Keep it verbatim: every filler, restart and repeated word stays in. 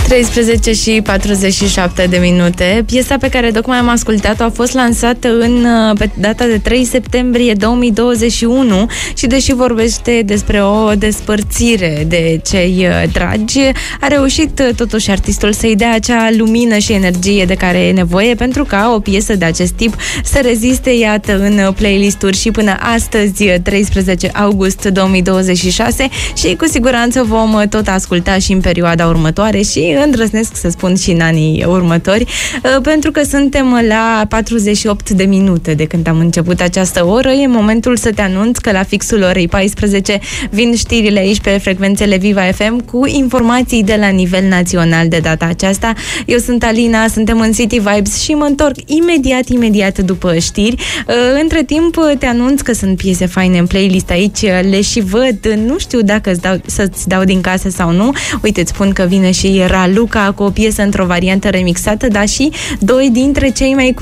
treisprezece și patruzeci și șapte de minute. Piesa pe care tocmai am ascultat-o a fost lansată în, pe data de trei septembrie două mii douăzeci și unu și deși vorbește despre o despărțire de cei dragi, a reușit totuși artistul să-i dea acea lumină și energie de care e nevoie pentru ca o piesă de acest tip să reziste, iată, în playlist-uri și până astăzi, treisprezece august două mii douăzeci și șase, și cu siguranță vom tot asculta și în perioada următoare și îndrăznesc să spun și în anii următori, pentru că suntem la patruzeci și opt de minute de când am început această oră. E momentul să te anunț că la fixul orei paisprezece vin știrile aici pe frecvențele Viva F M cu informații de la nivel național de data aceasta. Eu sunt Alina, suntem în City Vibes și mă întorc imediat, imediat după știri. Între timp te anunț că sunt piese faine în playlist aici, le și văd, nu știu dacă îți dau, să-ți dau din casă sau nu. Uite, îți spun că vine și Raluca cu o piesă într-o variantă remixată, dar și doi dintre cei mai